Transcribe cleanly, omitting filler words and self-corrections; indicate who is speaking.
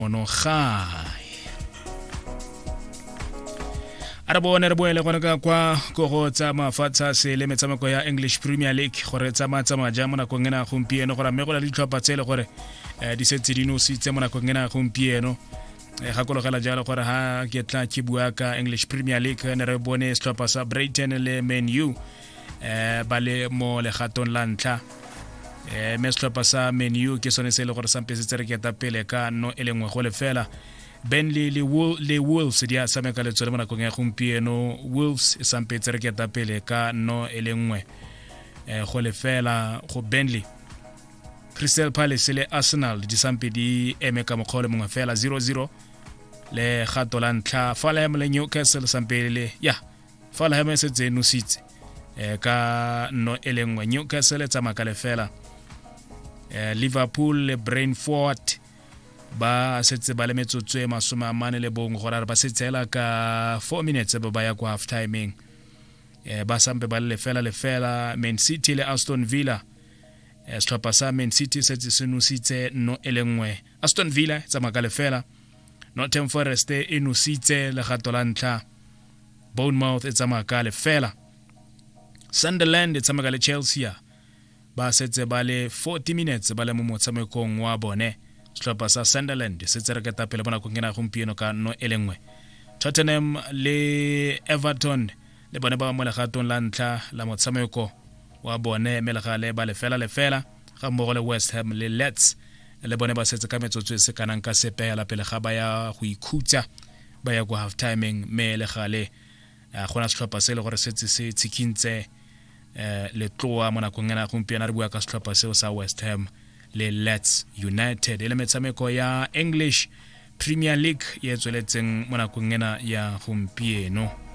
Speaker 1: ono gai a re bone re boele gone ka kwa go go tsa mafatsha se le metshameko ya English Premier League gore tsa maja mo nakong ena gompieno gore mme go la ditlhopha tsele gore di setse di nositse mo nakong ena gompieno gakologela jalo gore ha ke tla ke bua ka English Premier League ne re bone setlhopha sa Brighton le Man U ba le mo legatong la ntlha me setlhopha sa Man U ke sone se le gore sampetse re ke ta pele ka no e lengwe go le fela Burnley le Wolves di a sameka le tsole mo nakong ya gompieno Wolves e sampetse re ke ta pele ka no e lengwe go le fela go Burnley Crystal Palace le Arsenal di sampe di eme ka mokgole mongwe fela 0-0 le gato la ntlha Fulham le Newcastle sampele Fulham se tseno sitse ka no e lengwe Newcastle tsa makale fela Liverpool le Brentford ba setse ba le metsotso e 40 le bong gore ba setsela ka 4 minutes ba ya kwa half timing ba sampe ba le fela Man City le Aston Villa setlhopha sa Man City setse se nositse no e lengwe Aston Villa tsa makale fela Nottingham Forest e nositse le gato la ntlha Bournemouth e tsa makale fela Sunderland e tsa makale Chelsea ba setse ba le 40 minutes ba le mo motshamekong wa bone setlhopha sa Sunderland setse re ka tapela bona go ngena gompieno ka no e lengwe Tottenham le Everton le bone ba mo legatong la ntlha la motshameko wa bone melegale ba le fela ga mmogo le West Ham le Leeds le bone ba setse ka metsotso se kanang ka sepela pele ga ba ya go ikhutsa ba ya go half timing melegale gona setlhopha se le gore setse se tsikintse le tloa mo nakong ena gompieno re bua ka setlhopha seo sa West Ham le Leeds United le metshameko ya English Premier League ye tsweletseng mo nakong ena ya gompieno